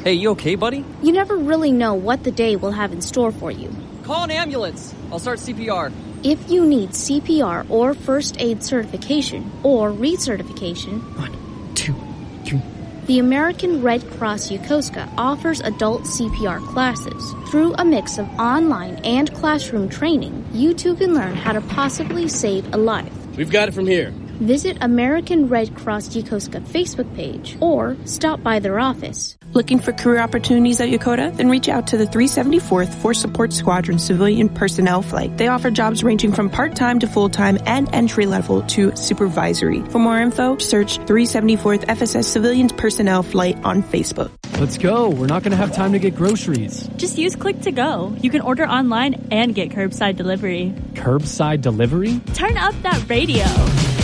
Hey, you okay, buddy? You never really know what the day will have in store for you. Call an ambulance. I'll start CPR. If you need CPR or first aid certification or recertification, 1, 2, 3. the American Red Cross Yokosuka offers adult CPR classes. Through a mix of online and classroom training, you too can learn how to possibly save a life. We've got it from here. Visit American Red Cross Yokosuka Facebook page or stop by their office. Looking for career opportunities at Yokota? Then reach out to the 374th Force Support Squadron Civilian Personnel Flight. They offer jobs ranging from part-time to full-time and entry-level to supervisory. For more info, search 374th FSS Civilians Personnel Flight on Facebook. Let's go. We're not going to have time to get groceries. Just use Click to Go. You can order online and get curbside delivery. Curbside delivery? Turn up that radio.